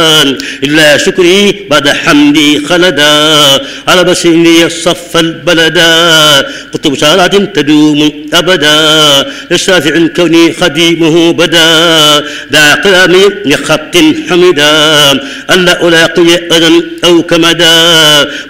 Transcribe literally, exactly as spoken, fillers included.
إلا شكري بعد حمدي خلدا على بسيني الصف البلدا قلت بشارات تدوم أبدا للشافع كوني خديمه بدا دع قلامي لخط حمدا ألا ألاقي أذى أو كمدا